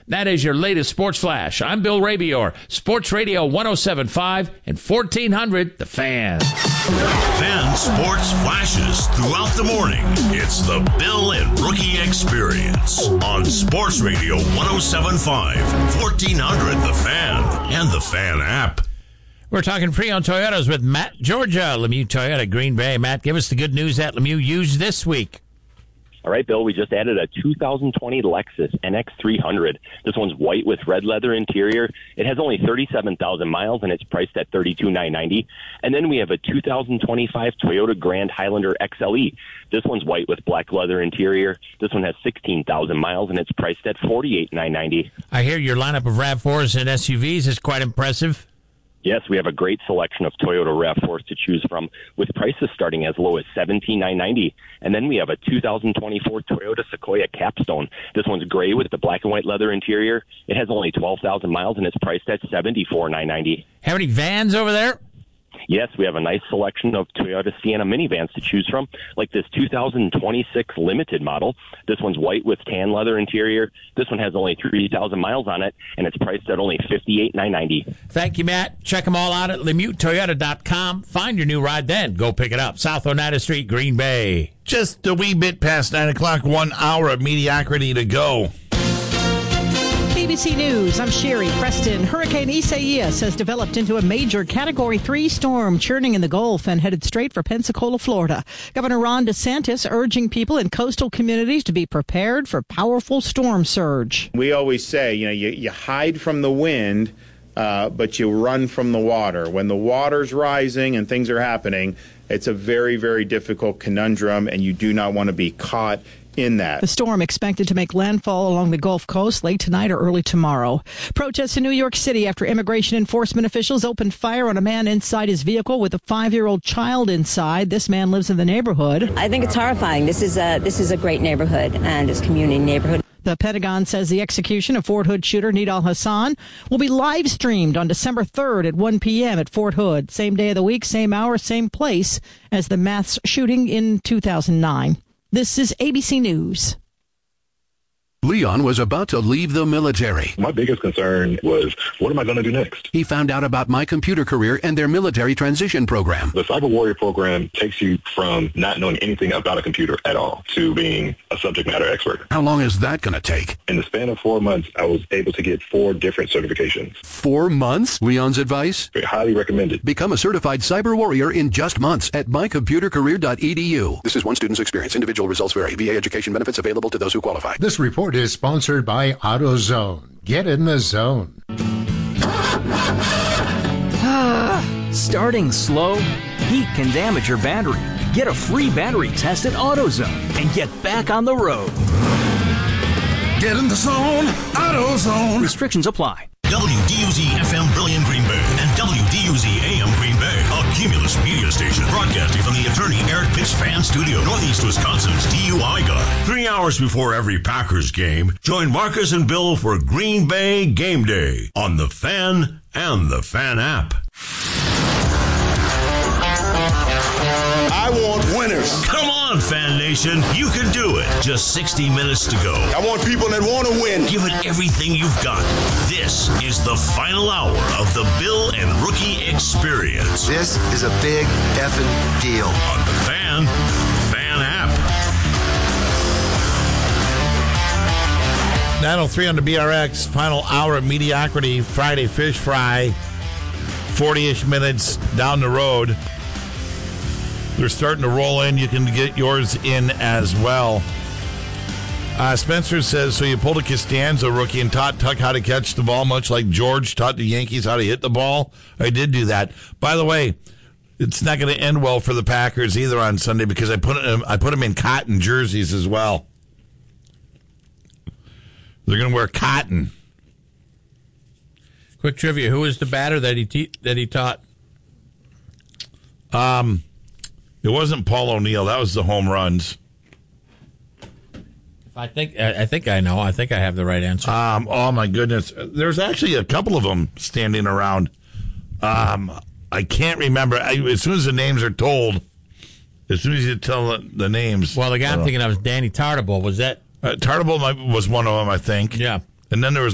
That is your latest Sports Flash. I'm Bill Rabior, Sports Radio 107.5 and 1400, The Fan. Fan Sports Flashes throughout the morning. It's the Bill and Rookie Experience on Sports Radio 107.5, 1400, The Fan, and The Fan app. We're talking pre-owned Toyotas with Matt Georgia, Lemieux Toyota, Green Bay. Matt, give us the good news that Lemieux used this week. All right, Bill, we just added a 2020 Lexus NX300. This one's white with red leather interior. It has only 37,000 miles, and it's priced at $32,990. And then we have a 2025 Toyota Grand Highlander XLE. This one's white with black leather interior. This one has 16,000 miles, and it's priced at $48,990. I hear your lineup of RAV4s and SUVs is quite impressive. Yes, we have a great selection of Toyota RAV4s to choose from, with prices starting as low as $17,990. And then we have a 2024 Toyota Sequoia Capstone. This one's gray with the black and white leather interior. It has only 12,000 miles, and it's priced at $74,990. Have any vans over there? Yes, we have a nice selection of Toyota Sienna minivans to choose from, like this 2026 Limited model. This one's white with tan leather interior. This one has only 3,000 miles on it, and it's priced at only $58,990. Thank you, Matt. Check them all out at LemieuxToyota.com. Find your new ride, then go pick it up. South Oneida Street, Green Bay. Just a wee bit past 9 o'clock, 1 hour of mediocrity to go. ABC News, I'm Sherry Preston. Hurricane Isaias has developed into a major Category 3 storm, churning in the Gulf and headed straight for Pensacola, Florida. Governor Ron DeSantis urging people in coastal communities to be prepared for powerful storm surge. We always say, you hide from the wind, but you run from the water. When the water's rising and things are happening, it's a very, very difficult conundrum, and you do not want to be caught in that. The storm expected to make landfall along the Gulf Coast late tonight or early tomorrow. Protests in New York City after immigration enforcement officials opened fire on a man inside his vehicle with a 5-year-old child inside. This man lives in the neighborhood. I think it's horrifying. This is a great neighborhood, and it's a community neighborhood. The Pentagon says the execution of Fort Hood shooter Nidal Hassan will be live streamed on December 3rd at 1 p.m. at Fort Hood. Same day of the week, same hour, same place as the mass shooting in 2009. This is ABC News. Leon was about to leave the military. My biggest concern was, what am I going to do next? He found out about My Computer Career and their military transition program. The Cyber Warrior program takes you from not knowing anything about a computer at all to being a subject matter expert. How long is that going to take? In the span of 4 months, I was able to get 4 different certifications. 4 months? Leon's advice? Very highly recommended. Become a certified Cyber Warrior in just months at mycomputercareer.edu. This is one student's experience. Individual results vary. VA education benefits available to those who qualify. This report is sponsored by AutoZone. Get in the zone. Starting slow? Heat can damage your battery. Get a free battery test at AutoZone and get back on the road. Get in the zone, AutoZone. Restrictions apply. WDUZ-FM Brilliant Green Bay and WDUZ-AM Green Bay, a Cumulus media station broadcasting from the Attorney Eric Pitts Fan Studio, Northeast Wisconsin's DUI Guy. 3 hours before every Packers game, join Marcus and Bill for Green Bay Game Day on The Fan and The Fan app. I want winners. Come on, Fan Nation. You can do it. Just 60 minutes to go. I want people that want to win. Give it everything you've got. This is the final hour of the Bill and Rookie Experience. This is a big effing deal. On the Fan app. 9:03 on the BRX. Final hour of mediocrity. Friday Fish Fry. 40-ish minutes down the road. They're starting to roll in. You can get yours in as well. Spencer says, so you pulled a Costanza rookie and taught Tuck how to catch the ball, much like George taught the Yankees how to hit the ball. I did do that. By the way, it's not going to end well for the Packers either on Sunday because I put them in cotton jerseys as well. They're going to wear cotton. Quick trivia: who was the batter that he taught? It wasn't Paul O'Neill. That was the home runs. I think I know. I think I have the right answer. Oh my goodness! There's actually a couple of them standing around. I can't remember. As soon as the names are told, as soon as you tell the names. Well, the guy I'm thinking of is Danny Tartable. Was that Tartable was one of them? I think. Yeah. And then there was